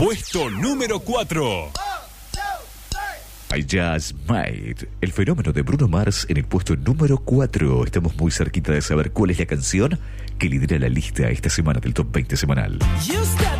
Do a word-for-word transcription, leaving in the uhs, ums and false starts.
Puesto número cuatro. I Just Might, el fenómeno de Bruno Mars en el puesto número cuatro. Estamos muy cerquita de saber cuál es la canción que lidera la lista esta semana del Top veinte semanal.